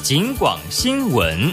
警广新闻。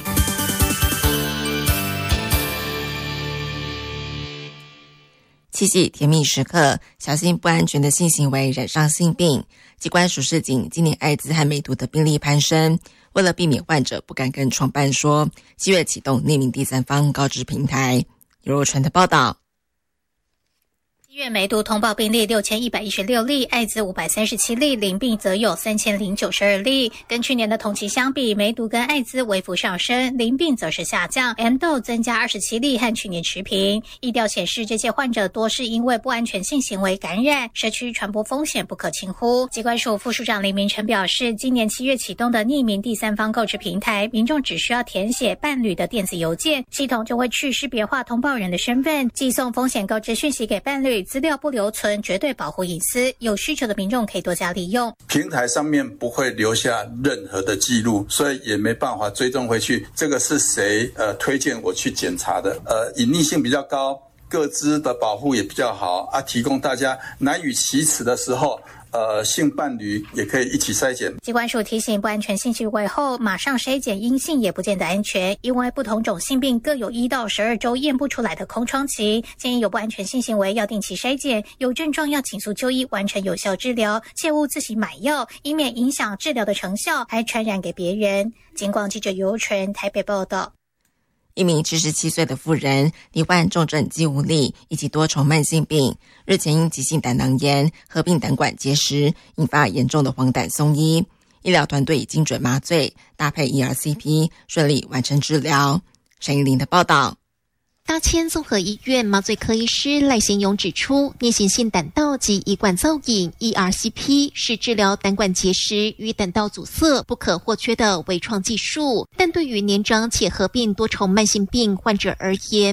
七夕甜蜜时刻，小心不安全的性行为染上性病。机关署示警，今年艾滋和梅毒的病例攀升，为了避免患者不敢跟床伴说，7月启动匿名第三方告知平台。由若纯的报道。 月梅毒通报病例6116例，艾滋537例，淋病则有3092例。跟去年的同期相比，梅毒跟艾滋微幅上升，淋病则是下降 ，M 豆增加27例，和去年持平。疫调显示，这些患者多是因为不安全性行为感染，社区传播风险不可轻忽。疾管署副署长林明成表示，今年7月启动的匿名第三方告知平台，民众只需要填写伴侣的电子邮件，系统就会去识别化通报人的身份，寄送风险告知讯息给伴侣。资料不留存，绝对保护隐私。有需求的民众可以多加利用。 平台上面不会留下任何的记录，所以也没办法追踪回去，这个是谁推荐我去检查的？隐匿性比较高，个资的保护也比较好啊，提供大家难以启齿的时候。性伴侣也可以一起筛检。 疾管署提醒，不安全性行为后马上筛检阴性也不见得安全，因为不同种性病各有1到12周验不出来的空窗期。建议有不安全性行为要定期筛检，有症状要紧速就医，完成有效治疗，切勿自行买药，以免影响治疗的成效，还传染给别人。警广记者尤纯台北报道。 一名77岁的妇人罹患重症肌无力以及多重慢性病，日前因急性胆囊炎合并胆管结石，引发严重的黄疸送医。医疗团队以精准麻醉搭配 ERCP 顺利完成治疗。沈依玲的报道。 大千综合医院麻醉科医师赖贤勇指出，颞形性胆道及胰管造影 ERCP 是治疗胆管结石与胆道阻塞不可或缺的微创技术，但对于年长且合并多重慢性病患者而言，